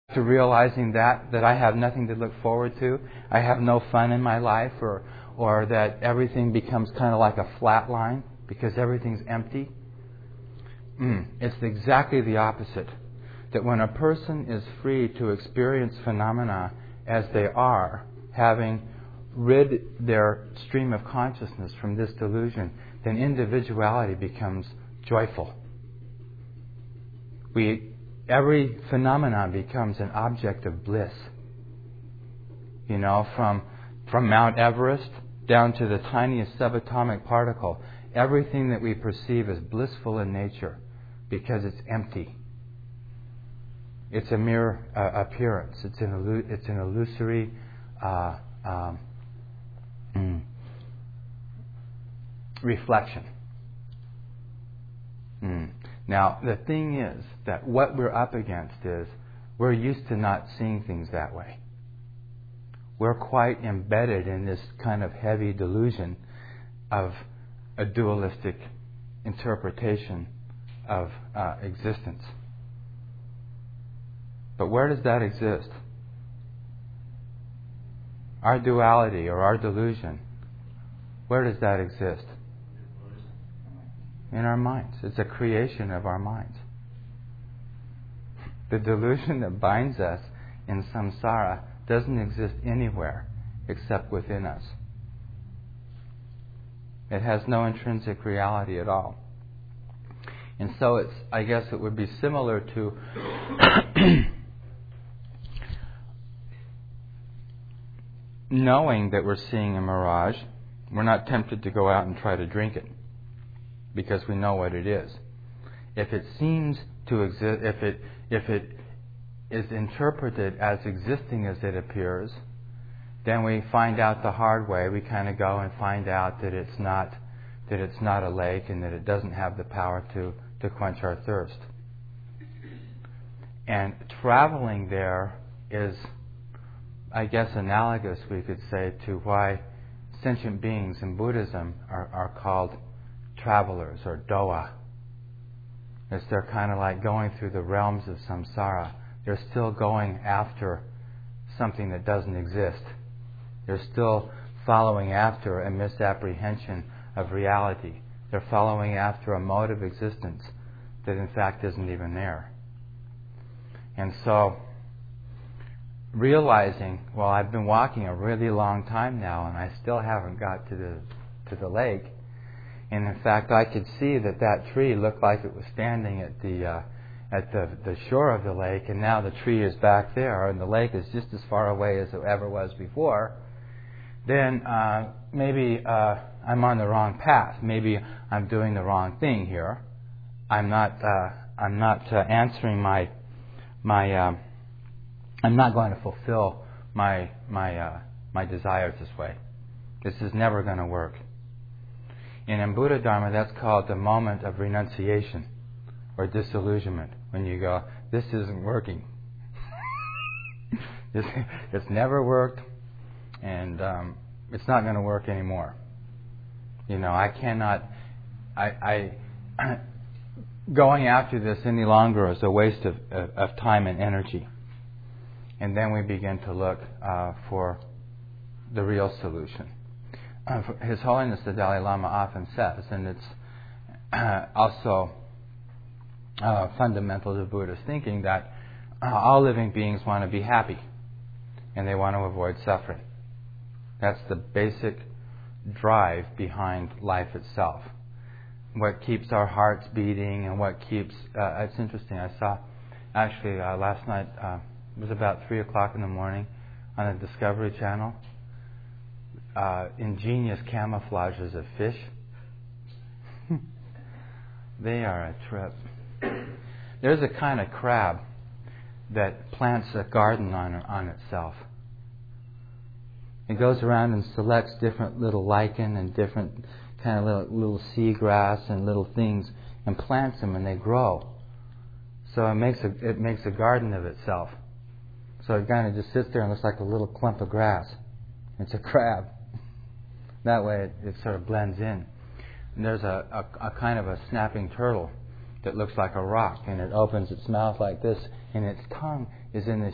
to realizing that I have nothing to look forward to, I have no fun in my life, or that everything becomes kind of like a flat line because everything's empty. It's exactly the opposite. That when a person is free to experience phenomena as they are, having rid their stream of consciousness from this delusion, then individuality becomes joyful. Every phenomenon becomes an object of bliss. From Mount Everest down to the tiniest subatomic particle, everything that we perceive is blissful in nature because it's empty. It's a mere appearance. It's an illusory reflection. Now, the thing is that what we're up against is we're used to not seeing things that way. We're quite embedded in this kind of heavy delusion of a dualistic interpretation of existence. But where does that exist? Our duality or our delusion, where does that exist? In our minds. It's a creation of our minds. The delusion that binds us in samsara doesn't exist anywhere except within us. It has no intrinsic reality at all. And so I guess it would be similar to knowing that we're seeing a mirage. We're not tempted to go out and try to drink it because we know what it is. If it seems to exist, if it is interpreted as existing as it appears, then we find out the hard way. We kind of go and find out that it's not a lake and that it doesn't have the power to quench our thirst. And traveling there is, I guess, analogous, we could say, to why sentient beings in Buddhism are called travelers or doa. As they're kind of like going through the realms of samsara. They're still going after something that doesn't exist. They're still following after a misapprehension of reality. They're following after a mode of existence that in fact isn't even there. And so, realizing, well, I've been walking a really long time now and I still haven't got to the lake. And in fact, I could see that tree looked like it was standing at the shore of the lake, and now the tree is back there, and the lake is just as far away as it ever was before. Then maybe I'm on the wrong path. Maybe I'm doing the wrong thing here. I'm not answering my I'm not going to fulfill my desires this way. This is never going to work. And in Buddha Dharma, that's called the moment of renunciation or disillusionment. When you go, this isn't working. It's never worked, and it's not going to work anymore. I cannot. Going after this any longer is a waste of time and energy. And then we begin to look for the real solution. His Holiness the Dalai Lama often says, and it's also fundamental to Buddhist thinking, that all living beings want to be happy and they want to avoid suffering. That's the basic drive behind life itself. What keeps our hearts beating and what keeps... it's interesting, I saw actually last night, it was about 3 o'clock in the morning on the Discovery Channel, ingenious camouflages of fish. They are a trip. There's a kind of crab that plants a garden on itself. It goes around and selects different little lichen and different kind of little seagrass and little things and plants them, and they grow. So it makes a garden of itself. So it kind of just sits there and looks like a little clump of grass. It's a crab. That way it sort of blends in. And there's a kind of a snapping turtle that looks like a rock, and it opens its mouth like this, and its tongue is in this